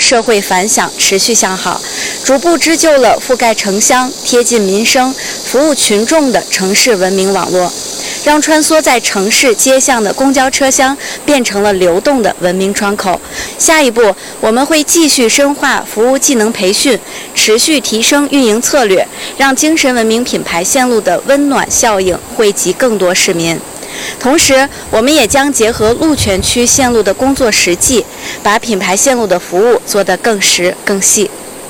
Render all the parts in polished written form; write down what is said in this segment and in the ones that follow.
社会反响持续向好，逐步织就了覆盖城乡、贴近民生、服务群众的城市文明网络，让穿梭在城市街巷的公交车厢变成了流动的文明窗口。下一步，我们会继续深化服务技能培训，持续提升运营策略，让精神文明品牌线路的温暖效应惠及更多市民。同时，我们也将结合路权区线路的工作实际，把品牌线路的服务做得更实更细。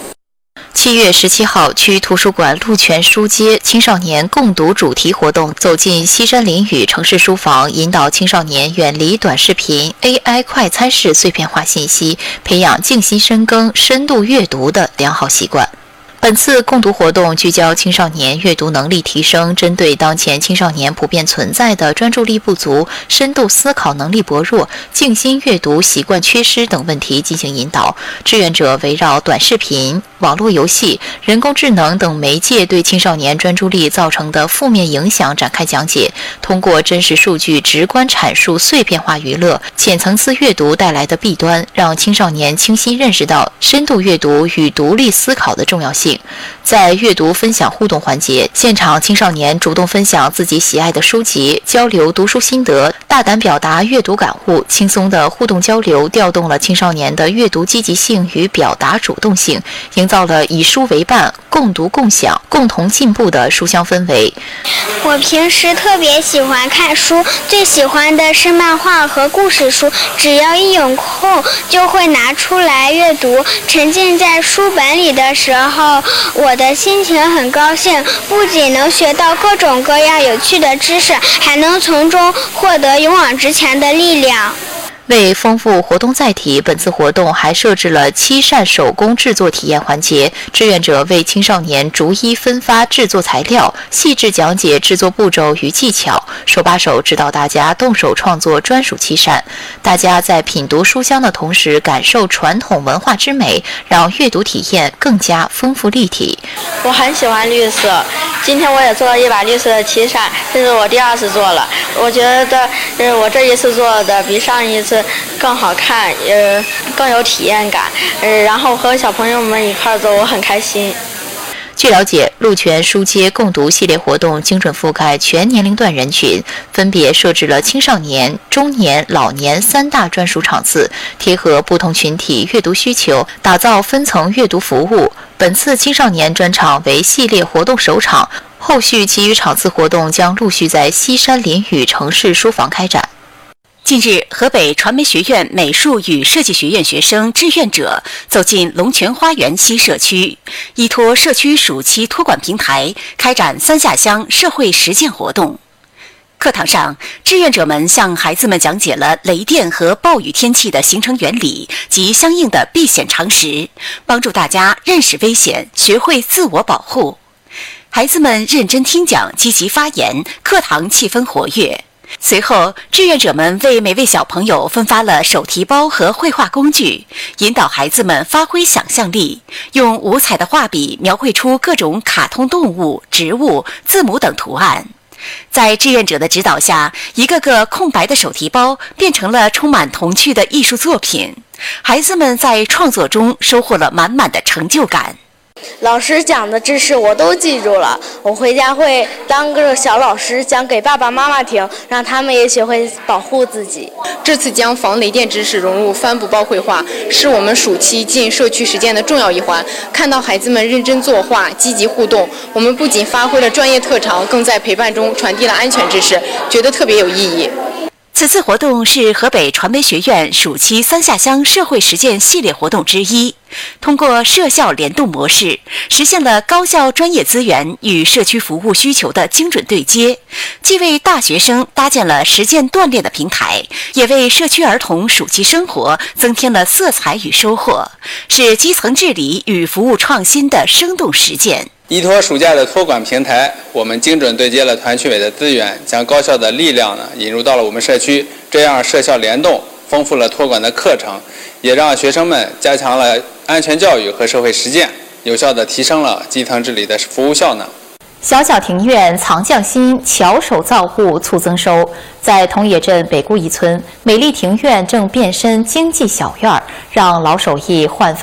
7月17号，区图书馆路权书街青少年共读主题活动走进西山林语城市书房，引导青少年远离短视频、AI 快餐式碎片化信息，培养静心深耕、深度阅读的良好习惯。本次共读活动聚焦青少年阅读能力提升，针对当前青少年普遍存在的专注力不足、深度思考能力薄弱、静心阅读习惯缺失等问题进行引导。志愿者围绕短视频、网络游戏、人工智能等媒介对青少年专注力造成的负面影响展开讲解，通过真实数据直观阐述碎片化娱乐、浅层次阅读带来的弊端，让青少年清晰认识到深度阅读与独立思考的重要性。在阅读分享互动环节，现场青少年主动分享自己喜爱的书籍，交流读书心得，大胆表达阅读感悟，轻松的互动交流调动了青少年的阅读积极性与表达主动性，营造了以书为伴、共读共享、共同进步的书香氛围。 我平时特别喜欢看书，最喜欢的是漫画和故事书，只要一有空就会拿出来阅读。沉浸在书本里的时候，我的心情很高兴，不仅能学到各种各样有趣的知识，还能从中获得勇往直前的力量。 为丰富活动载体，本次活动还设置了7扇手工制作体验环节，志愿者为青少年逐一分发制作材料，细致讲解制作步骤与技巧，手把手指导大家动手创作专属7扇。大家在品读书香的同时，感受传统文化之美，让阅读体验更加丰富立体。 我很喜欢绿色，今天我也做了一把绿色的7扇，这是我第2次做了。我觉得我这一次做的比上一次更好看，更有体验感，然后和小朋友们一块做，我很开心。 据了解，路权书街共读系列活动精准覆盖全年龄段人群，分别设置了青少年、中年、老年3大专属场次，贴合不同群体阅读需求，打造分层阅读服务。本次青少年专场为系列活动首场，后续其余场次活动将陆续在西山林语城市书房开展。 近日，河北传媒学院美术与设计学院学生志愿者走进龙泉花园西社区，依托社区暑期托管平台，开展3下乡社会实践活动。课堂上，志愿者们向孩子们讲解了雷电和暴雨天气的形成原理及相应的避险常识，帮助大家认识危险，学会自我保护。孩子们认真听讲，积极发言，课堂气氛活跃。随后，志愿者们为每位小朋友分发了手提包和绘画工具，引导孩子们发挥想象力，用五彩的画笔描绘出各种卡通动物、植物、字母等图案。在志愿者的指导下，一个个空白的手提包变成了充满童趣的艺术作品。孩子们在创作中收获了满满的成就感。 老师讲的知识我都记住了，我回家会当个小老师讲给爸爸妈妈听，让他们也学会保护自己。 这次将防雷电知识融入帆布包绘画，是我们暑期进社区实践的重要一环。看到孩子们认真作画、积极互动，我们不仅发挥了专业特长，更在陪伴中传递了安全知识，觉得特别有意义。 此次活动是河北传媒学院暑期3下乡社会实践系列活动之一，通过社校联动模式，实现了高校专业资源与社区服务需求的精准对接，既为大学生搭建了实践锻炼的平台，也为社区儿童暑期生活增添了色彩与收获，是基层治理与服务创新的生动实践。 依托暑假的托管平台，我们精准对接了团区委的资源，将高校的力量引入到了我们社区，这样社校联动，丰富了托管的课程，也让学生们加强了安全教育和社会实践，有效地提升了基层治理的服务效能。 小小庭院藏匠心，巧手造物促增收。在通野镇北固一村，美丽庭院正变身经济小院，让老手艺焕发